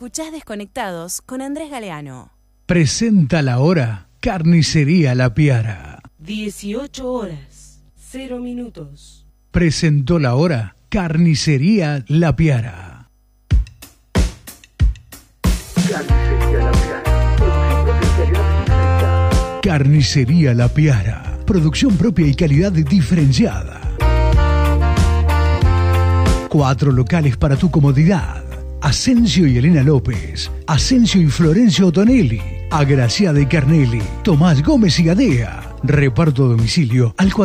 Escuchás Desconectados con Andrés Galeano. Presenta la hora Carnicería La Piara. 18 horas, 0 minutos. Presentó la hora Carnicería La Piara. Carnicería La Piara. Carnicería La Piara. Producción propia y calidad diferenciada. 4 locales para tu comodidad. Asensio y Elena López, Asensio y Florencio Tonelli, Agraciada y Carnelli, Tomás Gómez y Gadea. Reparto a domicilio al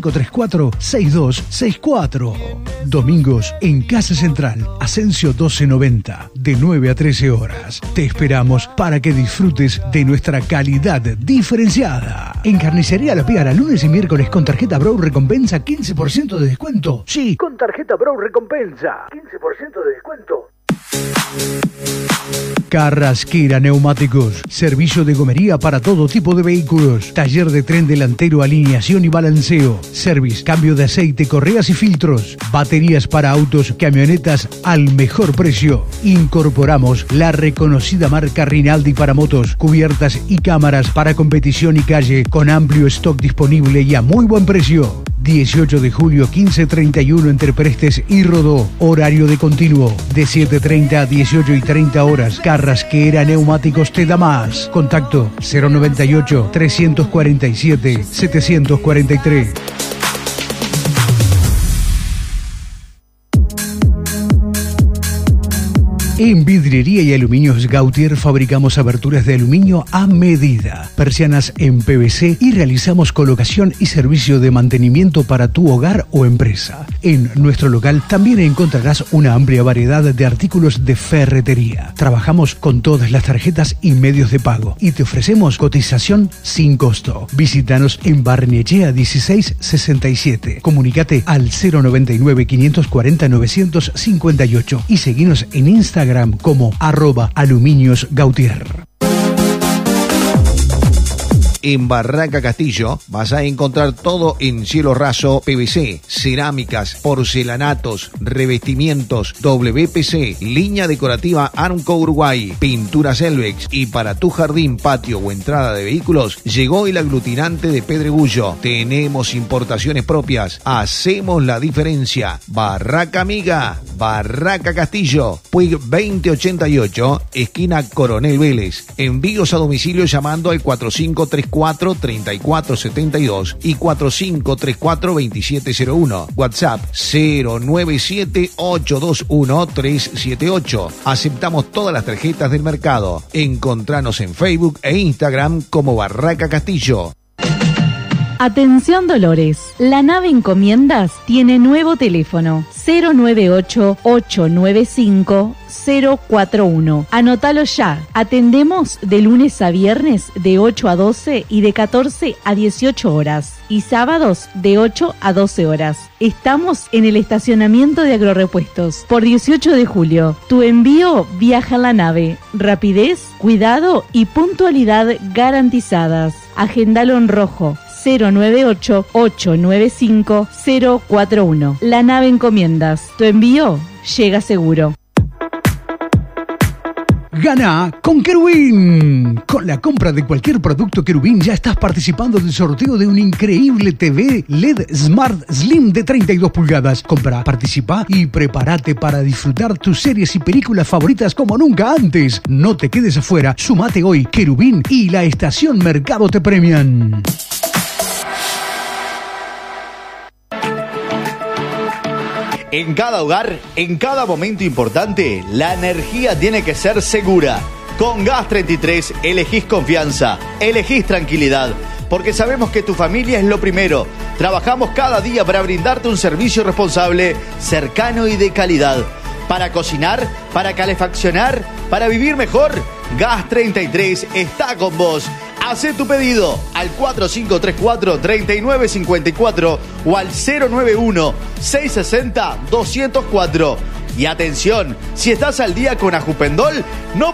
4534-6264. Domingos en Casa Central, Asensio 1290, de 9 a 13 horas. Te esperamos para que disfrutes de nuestra calidad diferenciada. En Carnicería La Piara, lunes y miércoles con tarjeta Bro Recompensa, 15% de descuento. Sí, Con tarjeta Bro Recompensa, 15% de descuento. Carrasquera Neumáticos, servicio de gomería para todo tipo de vehículos, taller de tren delantero, alineación y balanceo, service, cambio de aceite, correas y filtros, baterías para autos, camionetas al mejor precio. Incorporamos la reconocida marca Rinaldi para motos, cubiertas y cámaras para competición y calle, con amplio stock disponible y a muy buen precio. 18 de julio, 15:31 entre Prestes y Rodó. Horario de continuo, de 7:30 a 18:30 horas. Carrasquera Neumáticos te da más. Contacto 098-347-743. En Vidriería y Aluminios Gautier fabricamos aberturas de aluminio a medida, persianas en PVC y realizamos colocación y servicio de mantenimiento para tu hogar o empresa. En nuestro local también encontrarás una amplia variedad de artículos de ferretería. Trabajamos con todas las tarjetas y medios de pago y te ofrecemos cotización sin costo. Visítanos en Barnechea 1667. Comunícate al 099-540-958 y seguinos en Instagram como @aluminiosgautier. En Barraca Castillo vas a encontrar todo en cielo raso, PVC, cerámicas, porcelanatos, revestimientos, WPC, línea decorativa Armco Uruguay, pinturas Elvex, y para tu jardín, patio o entrada de vehículos llegó el aglutinante de Pedregullo. Tenemos importaciones propias, hacemos la diferencia. Barraca Amiga, Barraca Castillo, Puig 2088, esquina Coronel Vélez. Envíos a domicilio llamando al 4534-3472 y 4534-2701. WhatsApp 097-821-378. Aceptamos todas las tarjetas del mercado. Encontranos en Facebook e Instagram como Barraca Castillo. Atención Dolores, la nave Encomiendas tiene nuevo teléfono 098-895-041. Anótalo ya. Atendemos de lunes a viernes de 8 a 12 y de 14 a 18 horas y sábados de 8 a 12 horas. Estamos en el estacionamiento de Agrorepuestos por 18 de julio. Tu envío viaja en la nave. Rapidez, cuidado y puntualidad garantizadas. Agendalo en rojo. 098-895-041. La nave Encomiendas. Tu envío llega seguro. Gana con Querubín. Con la compra de cualquier producto Querubín ya estás participando del sorteo de un increíble TV LED Smart Slim de 32 pulgadas. Compra, participa y prepárate para disfrutar tus series y películas favoritas como nunca antes. No te quedes afuera. Sumate hoy. Querubín y la Estación Mercado te premian. En cada hogar, en cada momento importante, la energía tiene que ser segura. Con Gas 33 elegís confianza, elegís tranquilidad, porque sabemos que tu familia es lo primero. Trabajamos cada día para brindarte un servicio responsable, cercano y de calidad. Para cocinar, para calefaccionar, para vivir mejor, Gas 33 está con vos. Hacé tu pedido al 4534-3954 o al 091-660-204. Y atención, si estás al día con Ajupendol, no